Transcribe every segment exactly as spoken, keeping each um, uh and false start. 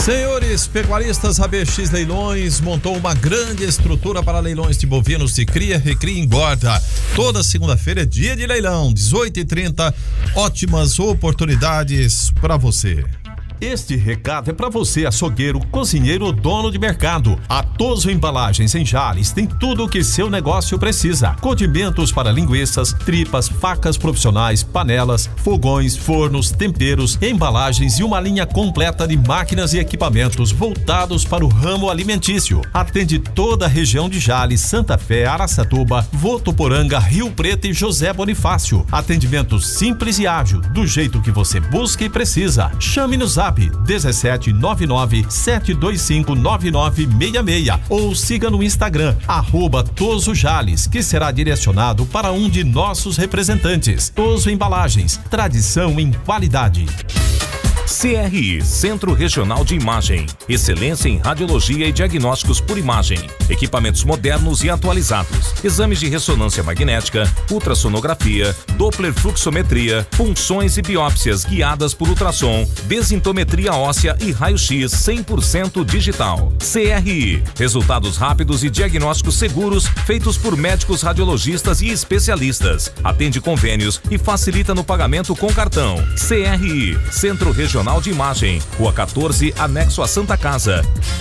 Senhores pecuaristas, a B X Leilões montou uma grande estrutura para leilões de bovinos de cria, recria e engorda. Toda segunda-feira é dia de leilão, dezoito e trinta, ótimas oportunidades para você. Este recado é para você, açougueiro, cozinheiro, dono de mercado. A Toso Embalagens em Jales tem tudo o que seu negócio precisa. Condimentos para linguiças, tripas, facas profissionais, panelas, fogões, fornos, temperos, embalagens e uma linha completa de máquinas e equipamentos voltados para o ramo alimentício. Atende toda a região de Jales, Santa Fé, Araçatuba, Votuporanga, Rio Preto e José Bonifácio. Atendimento simples e ágil, do jeito que você busca e precisa. Chame no zap dezessete nove nove sete dois cinco nove nove seis seis ou siga no Instagram arroba Toso Jales, que será direcionado para um de nossos representantes. Toso Embalagens, tradição em qualidade. C R I, Centro Regional de Imagem. Excelência em radiologia e diagnósticos por imagem. Equipamentos modernos e atualizados. Exames de ressonância magnética, ultrassonografia, Doppler fluxometria, punções e biópsias guiadas por ultrassom, desintometria óssea e raio-x cem por cento digital. C R I, resultados rápidos e diagnósticos seguros feitos por médicos radiologistas e especialistas. Atende convênios e facilita no pagamento com cartão. C R I, Centro Regional Regional de Imagem, Rua quatorze, anexo a Santa Casa.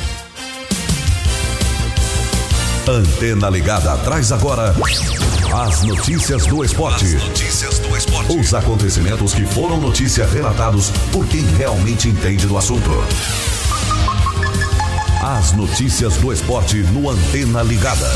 Antena Ligada traz agora as notícias do esporte. As notícias do esporte. Os acontecimentos que foram notícia relatados por quem realmente entende do assunto. As notícias do esporte no Antena Ligada.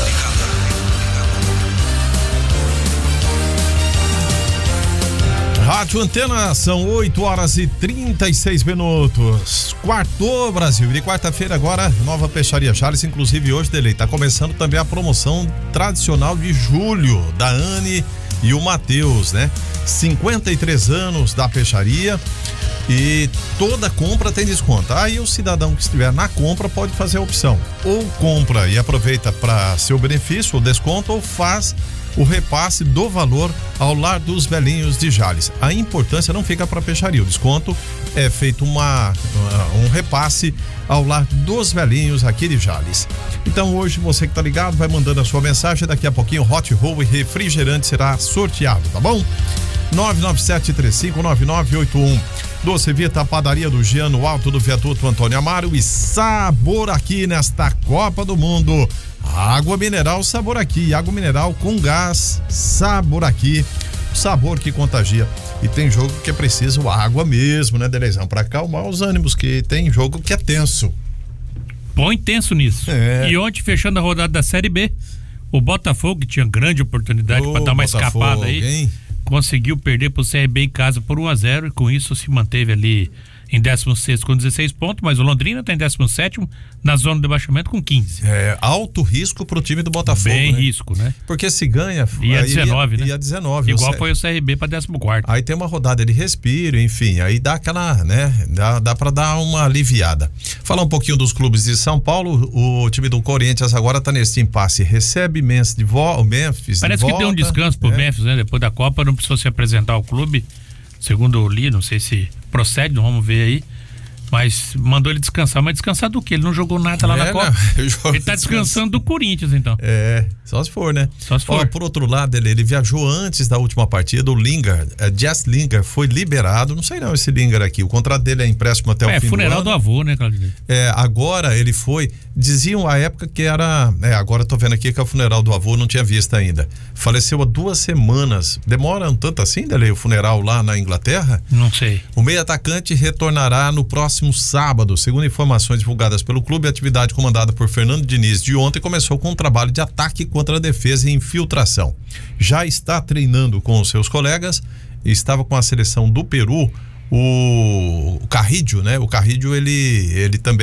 Rádio Antena, são oito horas e trinta e seis minutos. Quartou, Brasil. E de quarta-feira agora, nova Peixaria Jales. Inclusive hoje, Delei, tá começando também a promoção tradicional de julho, da Anne e o Matheus, né? cinquenta e três anos da Peixaria e toda compra tem desconto. Aí o cidadão que estiver na compra pode fazer a opção. Ou compra e aproveita para seu benefício, ou desconto, ou faz o repasse do valor ao Lar dos Velhinhos de Jales. A importância não fica para a Peixaria, o desconto é feito uma, um repasse ao Lar dos Velhinhos aqui de Jales. Então hoje você que tá ligado vai mandando a sua mensagem, daqui a pouquinho Hot Roll e refrigerante será sorteado, tá bom? nove nove sete três cinco nove nove oito um. Doce Vita, padaria do Jean, no alto do viaduto Antônio Amaro. E sabor aqui nesta Copa do Mundo. Água mineral Sabor Aqui, água mineral com gás Sabor Aqui, sabor que contagia. E tem jogo que é preciso água mesmo, né, Delezão, para acalmar os ânimos, que tem jogo que é tenso. Põe tenso nisso. É. E ontem, fechando a rodada da Série B, o Botafogo, que tinha grande oportunidade para dar uma Botafogo, escapada aí, hein? Conseguiu perder pro C R B em casa por um a zero e com isso se manteve ali em décimo sexto com dezesseis pontos, mas o Londrina tá em décimo sétimo na zona de rebaixamento com quinze. É, alto risco pro time do Botafogo. Bem né? risco, né? Porque se ganha... Ia dezenove, ia, né? Ia dezenove. Igual foi o C R B pra décimo quarto. Aí tem uma rodada de respiro, enfim, aí dá aquela, né? Dá, dá pra dar uma aliviada. Falar um pouquinho dos clubes de São Paulo, o time do Corinthians agora tá nesse impasse, recebe Memphis de volta, o Memphis Parece de que volta, deu um descanso pro é. Memphis, né? Depois da Copa não precisou se apresentar ao clube, segundo eu li, não sei se procede, vamos ver aí. Mas mandou ele descansar, mas descansar do quê? Ele não jogou nada lá é, na Copa. Não, ele tá descansando do Corinthians, então. É, só se for, né? Só se for. Ó, por outro lado, ele, ele viajou antes da última partida, o Lingard, é, Jess Lingard, foi liberado, não sei não esse Lingard aqui, o contrato dele é empréstimo até é, o fim do ano. É, funeral do avô, né, Claudio? É, agora ele foi, diziam à época que era, é, agora tô vendo aqui que é o funeral do avô, não tinha visto ainda. Faleceu há duas semanas, demora um tanto assim, Dele, o funeral lá na Inglaterra? Não sei. O meio atacante retornará no próximo sábado, segundo informações divulgadas pelo clube. A atividade comandada por Fernando Diniz de ontem começou com um trabalho de ataque contra a defesa e infiltração. Já está treinando com os seus colegas, estava com a seleção do Peru, o, o Carrillo, né? O Carrillo, ele, ele também